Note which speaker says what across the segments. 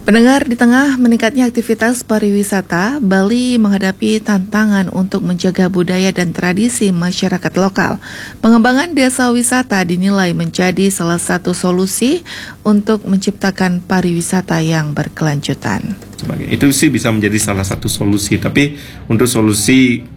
Speaker 1: Pendengar, di tengah meningkatnya aktivitas pariwisata, Bali menghadapi tantangan untuk menjaga budaya dan tradisi masyarakat lokal. Pengembangan desa wisata dinilai menjadi salah satu solusi untuk menciptakan pariwisata yang berkelanjutan.
Speaker 2: Itu sih bisa menjadi salah satu solusi, tapi untuk solusi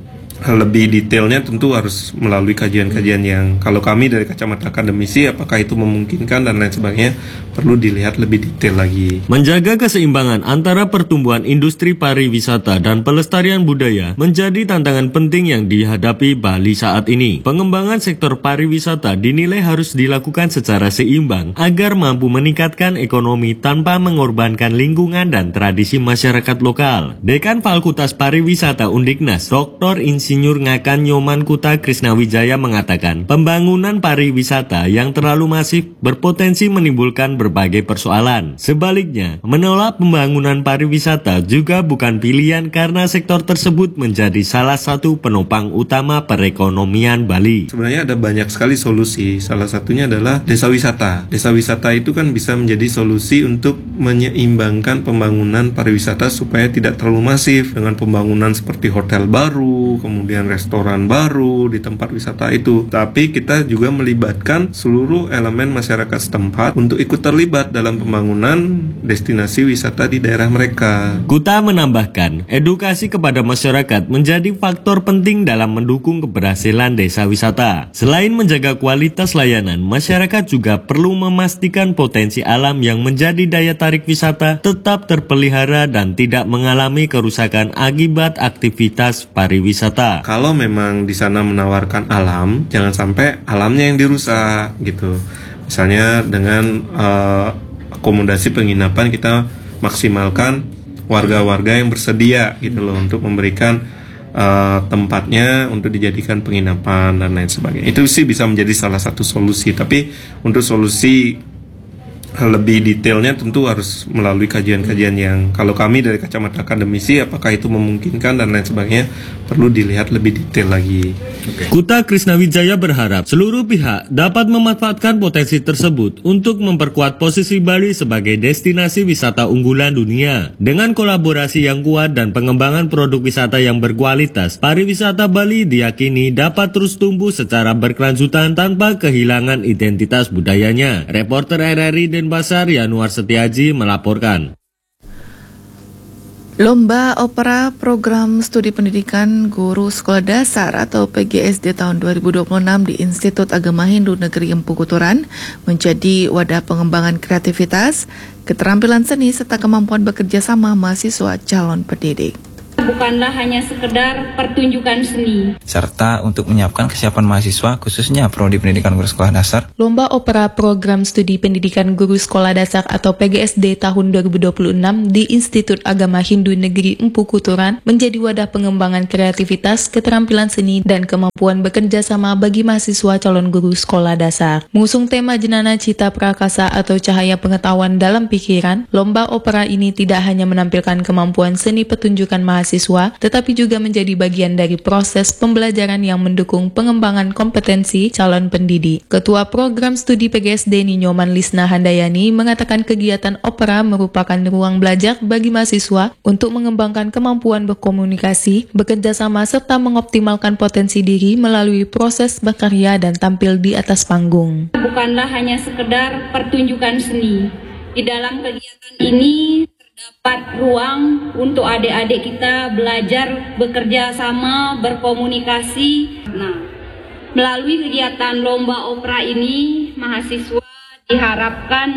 Speaker 2: lebih detailnya tentu harus melalui kajian-kajian yang kalau kami dari kacamata akademisi apakah itu memungkinkan dan lain sebagainya perlu dilihat lebih detail lagi.
Speaker 3: Menjaga keseimbangan antara pertumbuhan industri pariwisata dan pelestarian budaya menjadi tantangan penting yang dihadapi Bali saat ini. Pengembangan sektor pariwisata dinilai harus dilakukan secara seimbang agar mampu meningkatkan ekonomi tanpa mengorbankan lingkungan dan tradisi masyarakat lokal. Dekan Fakultas Pariwisata Undiknas, Dr. Insinyur Ngakan Nyoman Kuta Krisnawijaya mengatakan, pembangunan pariwisata yang terlalu masif berpotensi menimbulkan berbagai persoalan. Sebaliknya, menolak pembangunan pariwisata juga bukan pilihan karena sektor tersebut menjadi salah satu penopang utama perekonomian Bali.
Speaker 2: Sebenarnya ada banyak sekali solusi, salah satunya adalah desa wisata. Desa wisata itu kan bisa menjadi solusi untuk menyeimbangkan pembangunan pariwisata supaya tidak terlalu masif dengan pembangunan seperti hotel baru, kemudian restoran baru di tempat wisata itu. Tapi kita juga melibatkan seluruh elemen masyarakat setempat untuk ikut terlibat dalam pembangunan destinasi wisata di daerah mereka.
Speaker 3: Kuta menambahkan, edukasi kepada masyarakat menjadi faktor penting dalam mendukung keberhasilan desa wisata. Selain menjaga kualitas layanan, masyarakat juga perlu memastikan potensi alam yang menjadi daya tarik wisata tetap terpelihara dan tidak mengalami kerusakan akibat aktivitas pariwisata.
Speaker 2: Kalau memang di sana menawarkan alam, jangan sampai alamnya yang dirusak gitu. Misalnya dengan akomodasi penginapan kita maksimalkan warga-warga yang bersedia gitu loh untuk memberikan tempatnya untuk dijadikan penginapan dan lain sebagainya. Itu sih bisa menjadi salah satu solusi. Tapi untuk solusi lebih detailnya tentu harus melalui kajian-kajian yang kalau kami dari kacamata akademisi apakah itu memungkinkan dan lain sebagainya perlu dilihat lebih detail lagi.
Speaker 3: Kuta Krisnawijaya berharap seluruh pihak dapat memanfaatkan potensi tersebut untuk memperkuat posisi Bali sebagai destinasi wisata unggulan dunia. Dengan kolaborasi yang kuat dan pengembangan produk wisata yang berkualitas, pariwisata Bali diyakini dapat terus tumbuh secara berkelanjutan tanpa kehilangan identitas budayanya. Reporter RRI Denpasar Yanuar Setiaji melaporkan.
Speaker 1: Lomba Opera Program Studi Pendidikan Guru Sekolah Dasar atau PGSD tahun 2026 di Institut Agama Hindu Negeri Empu Kuturan menjadi wadah pengembangan kreativitas, keterampilan seni serta kemampuan bekerja sama mahasiswa calon pendidik.
Speaker 4: Bukanlah hanya sekedar pertunjukan seni,
Speaker 5: serta untuk menyiapkan kesiapan mahasiswa khususnya Prodi Pendidikan Guru Sekolah Dasar.
Speaker 6: Lomba Opera Program Studi Pendidikan Guru Sekolah Dasar atau PGSD tahun 2026 di Institut Agama Hindu Negeri Empu Kuturan menjadi wadah pengembangan kreativitas, keterampilan seni, dan kemampuan bekerja sama bagi mahasiswa calon guru sekolah dasar. Mengusung tema Jenana Cita Prakasa atau cahaya pengetahuan dalam pikiran, lomba opera ini tidak hanya menampilkan kemampuan seni pertunjukan mahasiswa, tetapi juga menjadi bagian dari proses pembelajaran yang mendukung pengembangan kompetensi calon pendidik. Ketua Program Studi PGSD Ninyoman Lisna Handayani mengatakan kegiatan opera merupakan ruang belajar bagi mahasiswa untuk mengembangkan kemampuan berkomunikasi, bekerja sama, serta mengoptimalkan potensi diri melalui proses berkarya dan tampil di atas panggung.
Speaker 4: Bukanlah hanya sekedar pertunjukan seni. Di dalam kegiatan ini terdapat ruang untuk adik-adik kita belajar bekerja sama, berkomunikasi. Nah, melalui kegiatan lomba opera ini, mahasiswa diharapkan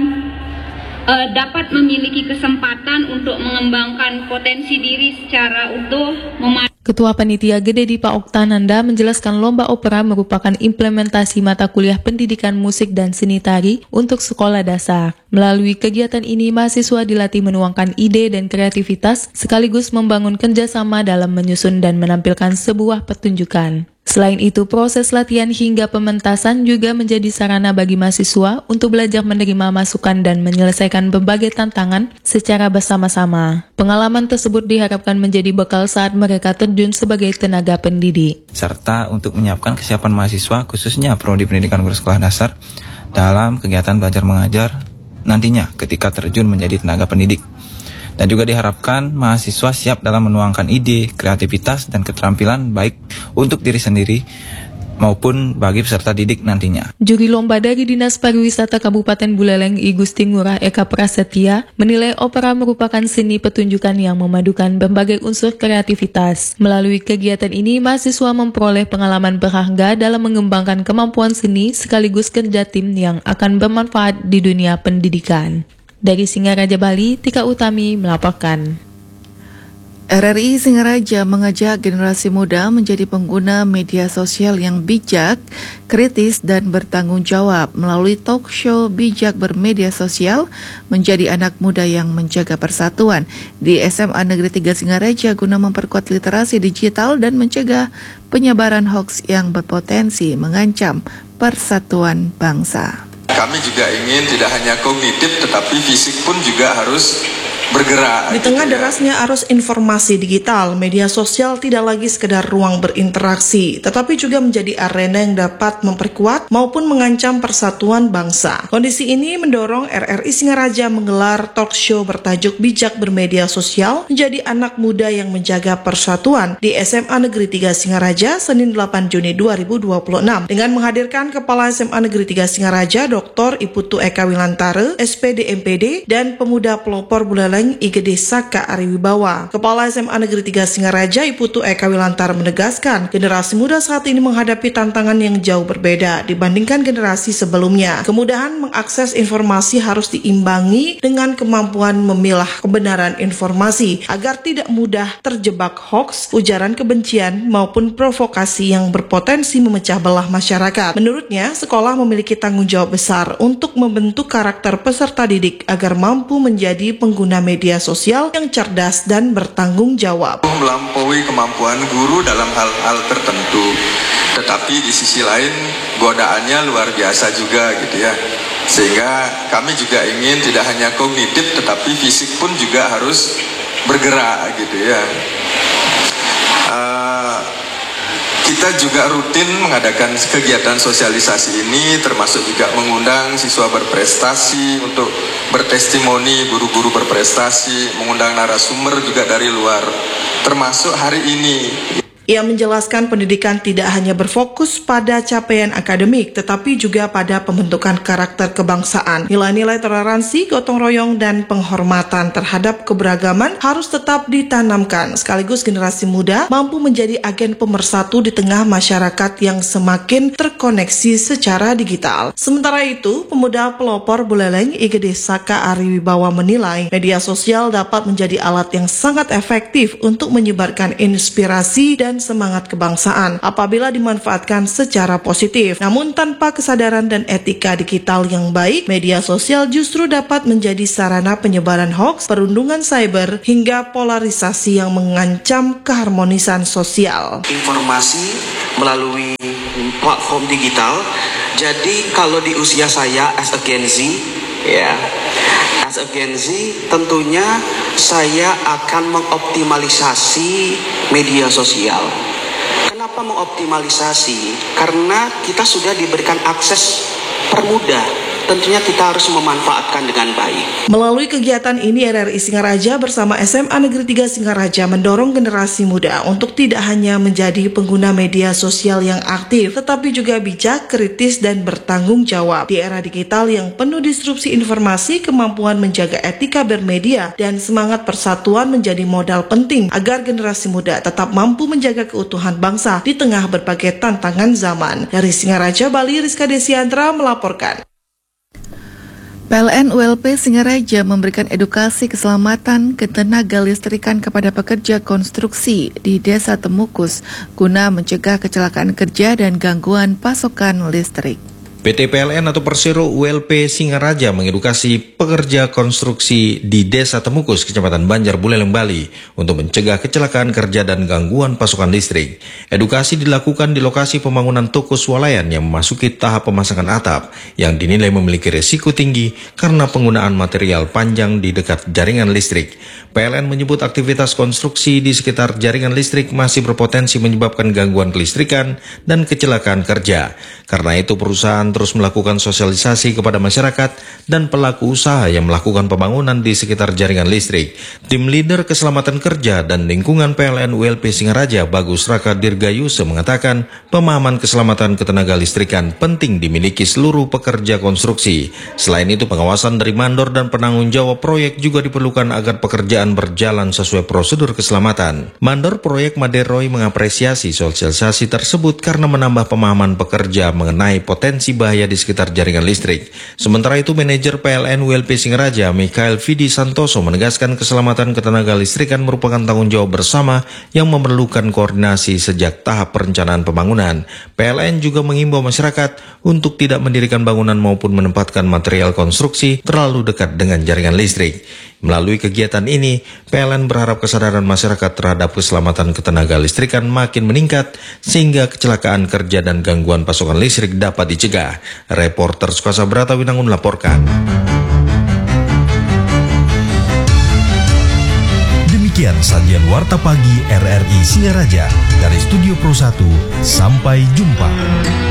Speaker 4: dapat memiliki kesempatan untuk mengembangkan potensi diri secara utuh.
Speaker 6: Ketua Panitia Gede Dipa Oktananda menjelaskan lomba opera merupakan implementasi mata kuliah pendidikan musik dan seni tari untuk sekolah dasar. Melalui kegiatan ini, mahasiswa dilatih menuangkan ide dan kreativitas sekaligus membangun kerjasama dalam menyusun dan menampilkan sebuah pertunjukan. Selain itu, proses latihan hingga pementasan juga menjadi sarana bagi mahasiswa untuk belajar menerima masukan dan menyelesaikan berbagai tantangan secara bersama-sama. Pengalaman tersebut diharapkan menjadi bekal saat mereka terjun sebagai tenaga pendidik.
Speaker 5: Serta untuk menyiapkan kesiapan mahasiswa khususnya Prodi Pendidikan Guru Sekolah Dasar dalam kegiatan belajar mengajar nantinya ketika terjun menjadi tenaga pendidik. Dan juga diharapkan mahasiswa siap dalam menuangkan ide, kreativitas, dan keterampilan baik untuk diri sendiri maupun bagi peserta didik nantinya.
Speaker 6: Juri lomba dari Dinas Pariwisata Kabupaten Buleleng I Gusti Ngurah Eka Prasetya menilai opera merupakan seni pertunjukan yang memadukan berbagai unsur kreativitas. Melalui kegiatan ini, mahasiswa memperoleh pengalaman berharga dalam mengembangkan kemampuan seni sekaligus kerja tim yang akan bermanfaat di dunia pendidikan. Dari Singaraja, Bali, Tika Utami melaporkan.
Speaker 1: RRI Singaraja mengajak generasi muda menjadi pengguna media sosial yang bijak, kritis, dan bertanggung jawab melalui talk show Bijak Bermedia Sosial menjadi anak muda yang menjaga persatuan di SMA Negeri 3 Singaraja guna memperkuat literasi digital dan mencegah penyebaran hoaks yang berpotensi mengancam persatuan bangsa.
Speaker 7: Kami juga ingin tidak hanya kognitif tetapi fisik pun juga harus bergerak.
Speaker 8: Di tengah derasnya arus informasi digital, media sosial tidak lagi sekedar ruang berinteraksi, tetapi juga menjadi arena yang dapat memperkuat maupun mengancam persatuan bangsa. Kondisi ini mendorong RRI Singaraja menggelar talk show bertajuk Bijak Bermedia Sosial menjadi anak muda yang menjaga persatuan di SMA Negeri 3 Singaraja Senin 8 Juni 2026 dengan menghadirkan Kepala SMA Negeri 3 Singaraja Dr. Iputu Eka Wilantare, SPD MPD, dan pemuda pelopor Buleleng IGD Saka Ariwibawa. Kepala SMA Negeri 3 Singaraja Iputu Eka Wilantare menegaskan generasi muda saat ini menghadapi tantangan yang jauh berbeda dibandingkan generasi sebelumnya. Kemudahan mengakses informasi harus diimbangi dengan kemampuan memilah kebenaran informasi agar tidak mudah terjebak hoaks, ujaran kebencian maupun provokasi yang berpotensi memecah belah masyarakat. Menurutnya, sekolah memiliki tanggung jawab besar untuk membentuk karakter peserta didik agar mampu menjadi pengguna media sosial yang cerdas dan bertanggung jawab.
Speaker 7: Melampaui kemampuan guru dalam hal-hal tertentu, tetapi di sisi lain godaannya luar biasa juga gitu ya. Sehingga kami juga ingin tidak hanya kognitif tetapi fisik pun juga harus bergerak gitu ya. Kita juga rutin mengadakan kegiatan sosialisasi ini, termasuk juga mengundang siswa berprestasi untuk bertestimoni, guru-guru berprestasi, mengundang narasumber juga dari luar, termasuk hari ini.
Speaker 8: Ia menjelaskan pendidikan tidak hanya berfokus pada capaian akademik, tetapi juga pada pembentukan karakter kebangsaan. Nilai-nilai toleransi, gotong royong, dan penghormatan terhadap keberagaman harus tetap ditanamkan, sekaligus generasi muda mampu menjadi agen pemersatu di tengah masyarakat yang semakin terkoneksi secara digital. Sementara itu, pemuda pelopor Buleleng IGD Saka Ariwibawa menilai media sosial dapat menjadi alat yang sangat efektif untuk menyebarkan inspirasi dan semangat kebangsaan apabila dimanfaatkan secara positif. Namun tanpa kesadaran dan etika digital yang baik, media sosial justru dapat menjadi sarana penyebaran hoaks, perundungan cyber, hingga polarisasi yang mengancam keharmonisan sosial.
Speaker 9: Informasi melalui platform digital. Jadi kalau di usia saya as a Gen Z, as a Gen Z tentunya saya akan mengoptimalisasi media sosial. Kenapa mengoptimalisasi? Karena kita sudah diberikan akses permudah. Tentunya kita harus memanfaatkan dengan baik.
Speaker 8: Melalui kegiatan ini, RRI Singaraja bersama SMA Negeri 3 Singaraja mendorong generasi muda untuk tidak hanya menjadi pengguna media sosial yang aktif, tetapi juga bijak, kritis, dan bertanggung jawab. Di era digital yang penuh disrupsi informasi, kemampuan menjaga etika bermedia dan semangat persatuan menjadi modal penting agar generasi muda tetap mampu menjaga keutuhan bangsa di tengah berbagai tantangan zaman. Dari Singaraja, Bali, Rizka Desiandra melaporkan.
Speaker 1: PLN ULP Singaraja memberikan edukasi keselamatan ketenaga listrikan kepada pekerja konstruksi di Desa Temukus guna mencegah kecelakaan kerja dan gangguan pasokan listrik.
Speaker 10: PT PLN atau Persero ULP Singaraja mengedukasi pekerja konstruksi di Desa Temukus, Kecamatan Banjar, Buleleng, Bali untuk mencegah kecelakaan kerja dan gangguan pasokan listrik. Edukasi dilakukan di lokasi pembangunan toko swalayan yang memasuki tahap pemasangan atap yang dinilai memiliki risiko tinggi karena penggunaan material panjang di dekat jaringan listrik. PLN menyebut aktivitas konstruksi di sekitar jaringan listrik masih berpotensi menyebabkan gangguan kelistrikan dan kecelakaan kerja. Karena itu perusahaan akan terus melakukan sosialisasi kepada masyarakat dan pelaku usaha yang melakukan pembangunan di sekitar jaringan listrik. Tim Leader Keselamatan Kerja dan Lingkungan PLN ULP Singaraja, Bagus Raka Dirgayuse, mengatakan pemahaman keselamatan ketenaga listrikan penting dimiliki seluruh pekerja konstruksi. Selain itu, pengawasan dari mandor dan penanggung jawab proyek juga diperlukan agar pekerjaan berjalan sesuai prosedur keselamatan. Mandor proyek Maderoy mengapresiasi sosialisasi tersebut karena menambah pemahaman pekerja mengenai potensi bahaya di sekitar jaringan listrik. Sementara itu, manajer PLN ULP Singaraja, Mikhail Vidi Santoso, menegaskan keselamatan ketenaga listrikan merupakan tanggung jawab bersama yang memerlukan koordinasi sejak tahap perencanaan pembangunan. PLN juga mengimbau masyarakat untuk tidak mendirikan bangunan maupun menempatkan material konstruksi terlalu dekat dengan jaringan listrik. Melalui kegiatan ini, PLN berharap kesadaran masyarakat terhadap keselamatan ketenaga listrikan makin meningkat sehingga kecelakaan kerja dan gangguan pasokan listrik dapat dicegah. Reporter Sukasa Brata Winangun melaporkan.
Speaker 11: Demikian sajian Warta Pagi RRI Singaraja dari Studio Pro 1. Sampai jumpa.